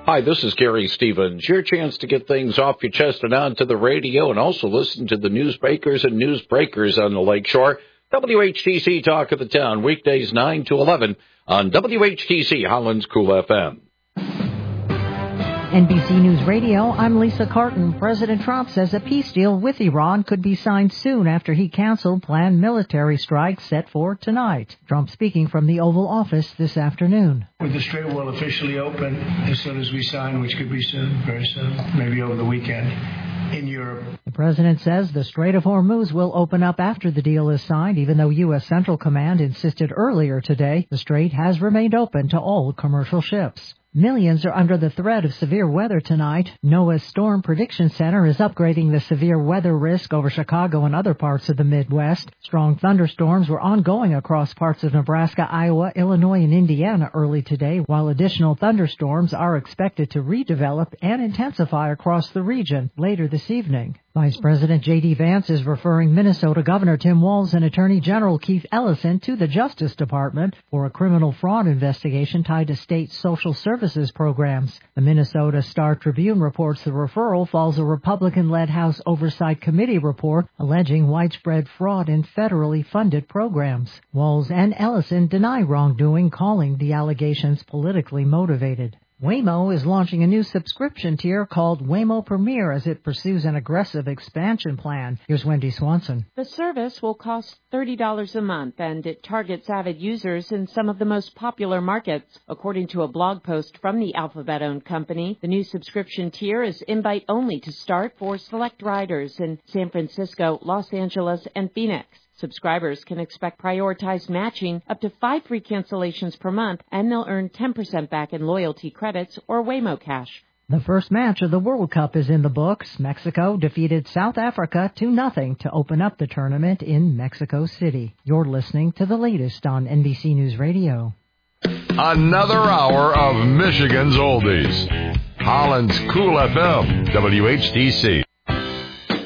Hi, this is Gary Stevens. Your chance to get things off your chest and onto the radio, and also listen to the newsmakers and newsbreakers on the Lakeshore. WHTC Talk of the Town, weekdays 9 to 11 on WHTC Holland's Cool FM. NBC News Radio, I'm Lisa Carton. President Trump says a peace deal with Iran could be signed soon after he canceled planned military strikes set for tonight. Trump speaking from the Oval Office this afternoon. With the Strait will officially open as soon as we sign, which could be soon, very soon, maybe over the weekend in Europe. The president says the Strait of Hormuz will open up after the deal is signed, even though U.S. Central Command insisted earlier today the strait has remained open to all commercial ships. Millions are under the threat of severe weather tonight. NOAA's Storm Prediction Center is upgrading the severe weather risk over Chicago and other parts of the Midwest. Strong thunderstorms were ongoing across parts of Nebraska, Iowa, Illinois, and Indiana early today, while additional thunderstorms are expected to redevelop and intensify across the region later this evening. Vice President J.D. Vance is referring Minnesota Governor Tim Walz and Attorney General Keith Ellison to the Justice Department for a criminal fraud investigation tied to state social services programs. The Minnesota Star Tribune reports the referral follows a Republican-led House Oversight Committee report alleging widespread fraud in federally funded programs. Walz and Ellison deny wrongdoing, calling the allegations politically motivated. Waymo is launching a new subscription tier called Waymo Premier as it pursues an aggressive expansion plan. Here's Wendy Swanson. The service will cost $30 a month, and it targets avid users in some of the most popular markets. According to a blog post from the Alphabet-owned company, the new subscription tier is invite only to start for select riders in San Francisco, Los Angeles, and Phoenix. Subscribers can expect prioritized matching, up to 5 free cancellations per month, and they'll earn 10% back in loyalty credits or Waymo Cash. The first match of the World Cup is in the books. Mexico defeated South Africa 2-0 to open up the tournament in Mexico City. You're listening to the latest on NBC News Radio. Another hour of Michigan's Oldies. Holland's Cool FM, WHTC.